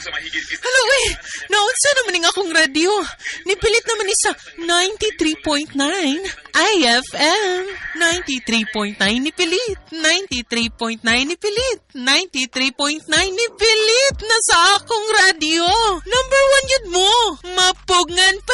Hello, naunsa naman ng akong radyo. Nipilit naman ni sa 93.9 IFM. 93.9 nipilit. 93.9 nipilit. 93.9 nipilit na sa akong radyo. Number 1 yun mo. Mapugngan pa